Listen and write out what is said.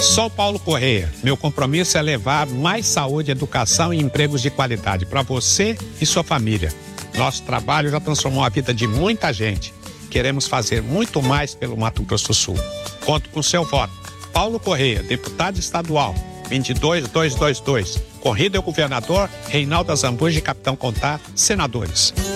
Sou Paulo Correia. Meu compromisso é levar mais saúde, educação e empregos de qualidade para você e sua família. Nosso trabalho já transformou a vida de muita gente. Queremos fazer muito mais pelo Mato Grosso do Sul. Conto com seu voto. Paulo Correia, deputado estadual, 22222. Corrida é o governador Reinaldo Azambuja e Capitão Contar, senadores.